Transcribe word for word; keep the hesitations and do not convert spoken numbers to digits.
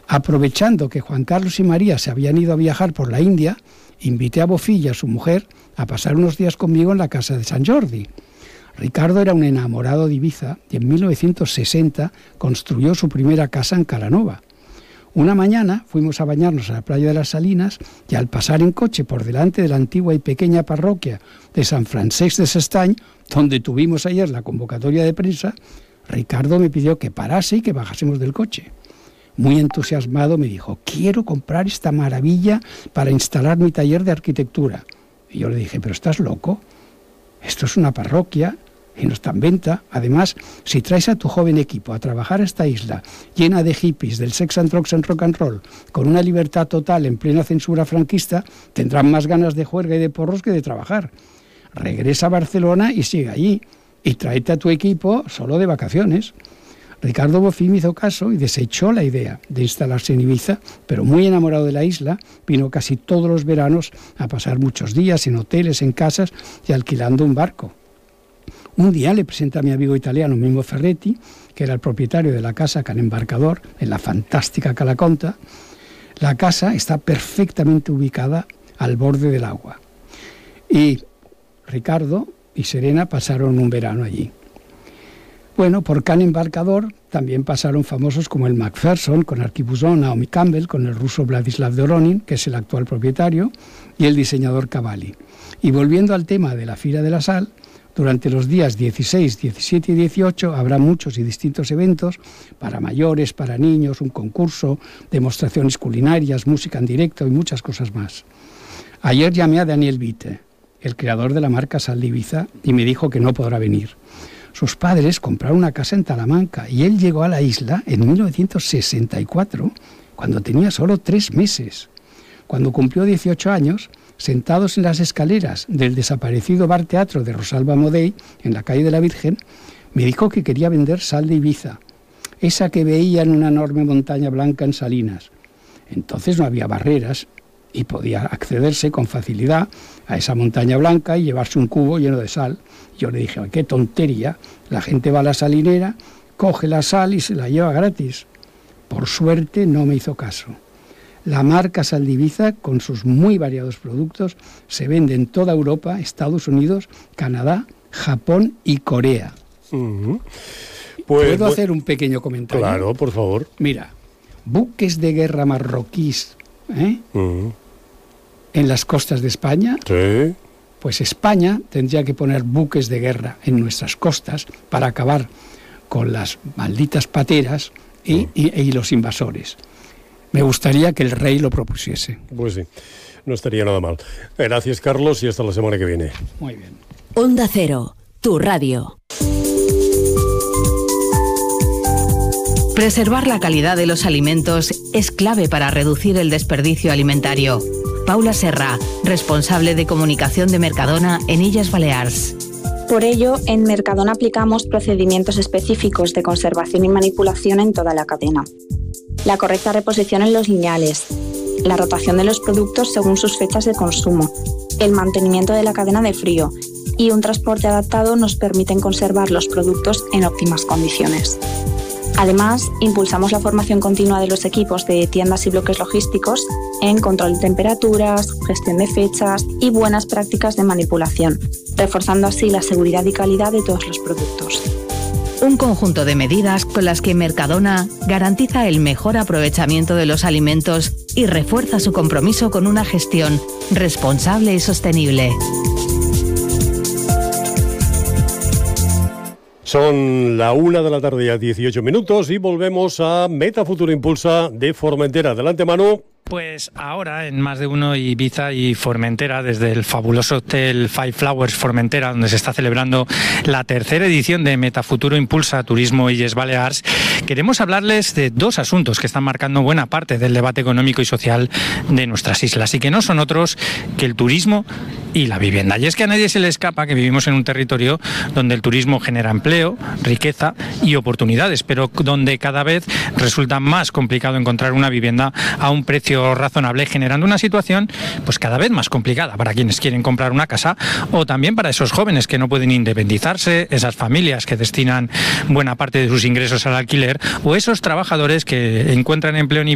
Aprovechando que Juan Carlos y María se habían ido a viajar por la India, invité a Bofill y a su mujer a pasar unos días conmigo en la casa de Sant Jordi. Ricardo era un enamorado de Ibiza y en mil novecientos sesenta construyó su primera casa en Calanova. Una mañana fuimos a bañarnos a la playa de las Salinas y al pasar en coche por delante de la antigua y pequeña parroquia de San Francesc de S'Estany, donde tuvimos ayer la convocatoria de prensa, Ricardo me pidió que parase y que bajásemos del coche. Muy entusiasmado me dijo: quiero comprar esta maravilla para instalar mi taller de arquitectura. Y yo le dije: pero estás loco, esto es una parroquia y no está en venta. Además, si traes a tu joven equipo a trabajar a esta isla llena de hippies, del sex and drugs and rock and roll, con una libertad total en plena censura franquista, tendrán más ganas de juerga y de porros que de trabajar. Regresa a Barcelona y sigue allí, y tráete a tu equipo solo de vacaciones. Ricardo Bofill me hizo caso y desechó la idea de instalarse en Ibiza, pero muy enamorado de la isla, vino casi todos los veranos a pasar muchos días en hoteles, en casas y alquilando un barco. Un día le presenté a mi amigo italiano Mimmo Ferretti, que era el propietario de la casa Can Embarcador, en la fantástica Cala Conta. La casa está perfectamente ubicada al borde del agua. Y Ricardo y Serena pasaron un verano allí. Bueno, por Can Embarcador también pasaron famosos como el Macpherson, con Arquibusson, Naomi Campbell, con el ruso Vladislav Doronin, que es el actual propietario, y el diseñador Cavalli. Y volviendo al tema de la Fira de la Sal, durante los días dieciséis, diecisiete y dieciocho habrá muchos y distintos eventos para mayores, para niños, un concurso, demostraciones culinarias, música en directo y muchas cosas más. Ayer llamé a Daniel Witte, el creador de la marca Sal de Ibiza, y me dijo que no podrá venir. Sus padres compraron una casa en Talamanca y él llegó a la isla en mil novecientos sesenta y cuatro, cuando tenía solo tres meses. Cuando cumplió dieciocho años, sentados en las escaleras del desaparecido bar teatro de Rosalba Modey, en la calle de la Virgen, me dijo que quería vender sal de Ibiza, esa que veía en una enorme montaña blanca en Salinas. Entonces no había barreras y podía accederse con facilidad a esa montaña blanca y llevarse un cubo lleno de sal. Yo le dije: qué tontería, la gente va a la salinera, coge la sal y se la lleva gratis. Por suerte no me hizo caso. La marca Sal de Ibiza, con sus muy variados productos, se vende en toda Europa, Estados Unidos, Canadá, Japón y Corea. Uh-huh. Pues, ¿Puedo pues, hacer un pequeño comentario? Claro, por favor. Mira, buques de guerra marroquíes, ¿eh? Uh-huh. En las costas de España. Sí. Pues España tendría que poner buques de guerra en nuestras costas para acabar con las malditas pateras y, uh-huh. y, y los invasores. Me gustaría que el rey lo propusiese. Pues sí, no estaría nada mal. Gracias, Carlos, y hasta la semana que viene. Muy bien. Onda Cero, tu radio. Preservar la calidad de los alimentos es clave para reducir el desperdicio alimentario. Paula Serra, responsable de comunicación de Mercadona en Illes Balears. Por ello, en Mercadona aplicamos procedimientos específicos de conservación y manipulación en toda la cadena. La correcta reposición en los lineales, la rotación de los productos según sus fechas de consumo, el mantenimiento de la cadena de frío y un transporte adaptado nos permiten conservar los productos en óptimas condiciones. Además, impulsamos la formación continua de los equipos de tiendas y bloques logísticos en control de temperaturas, gestión de fechas y buenas prácticas de manipulación, reforzando así la seguridad y calidad de todos los productos. Un conjunto de medidas con las que Mercadona garantiza el mejor aprovechamiento de los alimentos y refuerza su compromiso con una gestión responsable y sostenible. Son la una de la tarde y a dieciocho minutos y volvemos a Meta Futuro Impulsa de Formentera. Adelante, Manu. Pues ahora en Más de Uno Ibiza y Formentera, desde el fabuloso hotel Five Flowers Formentera, donde se está celebrando la tercera edición de Metafuturo Impulsa Turismo Illes Balears, queremos hablarles de dos asuntos que están marcando buena parte del debate económico y social de nuestras islas y que no son otros que el turismo y la vivienda. Y es que a nadie se le escapa que vivimos en un territorio donde el turismo genera empleo, riqueza y oportunidades, pero donde cada vez resulta más complicado encontrar una vivienda a un precio razonable, generando una situación pues cada vez más complicada para quienes quieren comprar una casa o también para esos jóvenes que no pueden independizarse, esas familias que destinan buena parte de sus ingresos al alquiler o esos trabajadores que encuentran empleo en